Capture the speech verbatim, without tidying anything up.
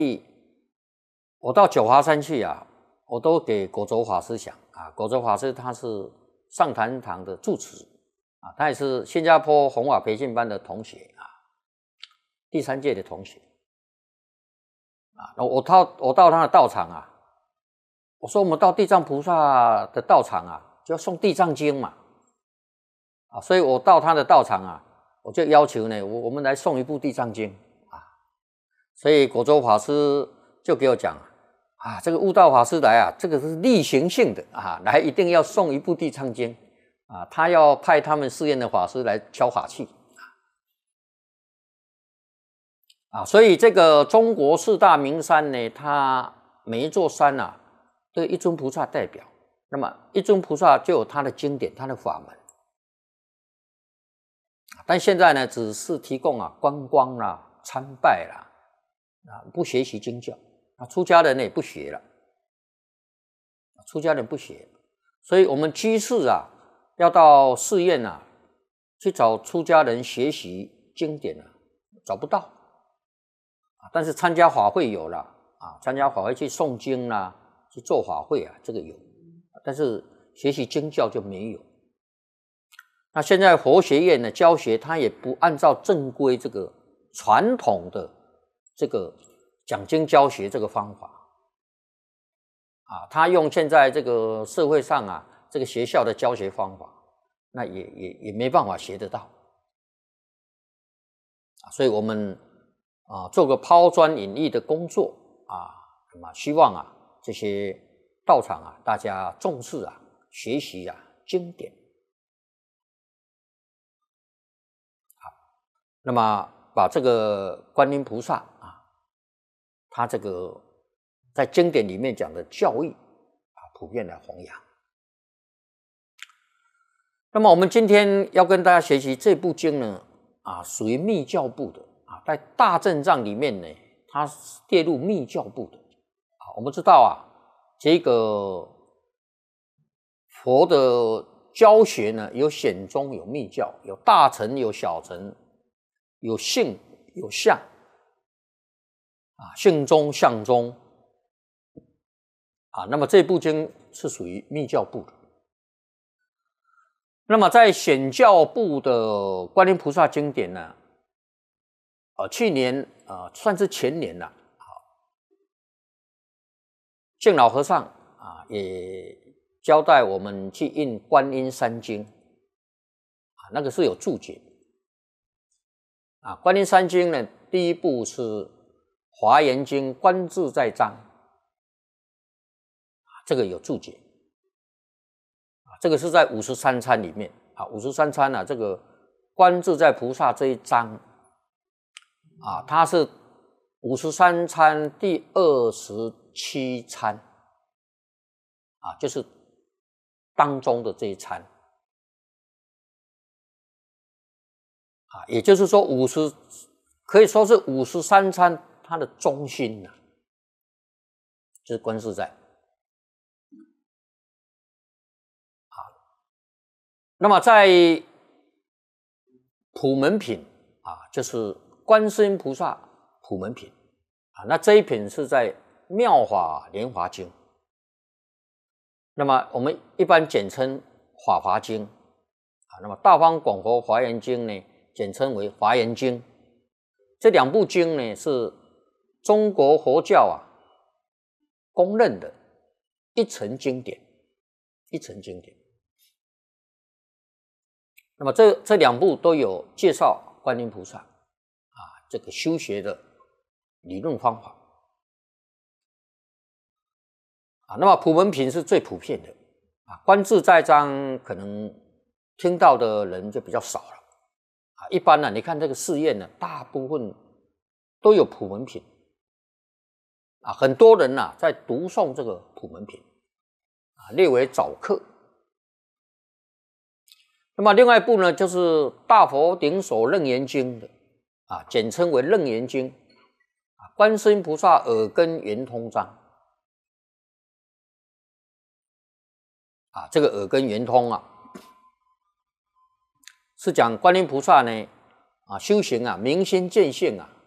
我到九华山去啊，我都给果州法师讲啊，果州法师他是上坛堂的住持啊，他也是新加坡弘法培训班的同学啊，第三届的同学啊。我到我到他的道场啊，我说我们到地藏菩萨的道场啊，就要诵地藏经嘛啊，所以我到他的道场啊，我就要求呢，我我们来诵一部地藏经啊，所以果州法师就给我讲啊，这个悟道法师来啊，这个是例行性的啊，来一定要诵一部地藏经啊，他要派他们寺院的法师来敲法器啊，所以这个中国四大名山呢，它每一座山啊，都有一尊菩萨代表，那么一尊菩萨就有他的经典，他的法门。但现在呢，只是提供啊观光啦、参拜啦，啊不学习经教，啊出家人呢也不学了，出家人不学，所以我们居士啊要到寺院啊去找出家人学习经典啊，找不到，啊但是参加法会有了啊，参加法会去诵经啦、啊，去做法会啊，这个有，但是学习经教就没有。那现在佛学院呢教学，它也不按照正规这个传统的这个讲经教学这个方法啊，他用现在这个社会上啊这个学校的教学方法，那也也也没办法学得到啊，所以我们啊做个抛砖引玉的工作啊，那么希望啊这些道场啊大家重视啊学习啊经典。那么把这个观音菩萨啊，他这个在经典里面讲的教义啊，普遍来弘扬。那么我们今天要跟大家学习这部经呢，啊，属于密教部的啊，在大正藏里面呢，它列入密教部的啊。我们知道啊，这个佛的教学呢，有显宗，有密教，有大乘，有小乘。有性有相啊，性中相中啊，那么这部经是属于密教部的。那么在显教部的观音菩萨经典呢，呃，去年呃算是前年了，啊，净老和尚啊也交代我们去印观音三经啊，那个是有注解。啊，观音三经呢，第一部是《华严经》观自在章，啊，这个有注解，啊，这个是在五十三参里面啊，五十三参啊，这个观自在菩萨这一章，啊，它是五十三参第二十七参，啊，就是当中的这一参。啊，也就是说五十可以说是五十三参它的中心呐、啊，就是观自在。啊，那么在普门品啊，就是观世音菩萨普门品啊，那这一品是在妙法莲华经，那么我们一般简称法华经啊，那么大方广佛华严经呢，简称为华严经。这两部经呢是中国佛教啊公认的一层经典，一层经典。那么这这两部都有介绍观音菩萨啊这个修学的理论方法啊。那么普门品是最普遍的啊，观自在章可能听到的人就比较少了。啊，一般呢、啊，你看这个寺院呢，大部分都有普门品啊，很多人呐、啊、在读诵这个普门品啊，列为早课。那么另外一部呢，就是《大佛顶首楞严经》的啊，简称为楞严经啊，观世音菩萨耳根圆通章啊，这个耳根圆通啊。是讲观音菩萨呢，啊，修行啊，明心见性啊，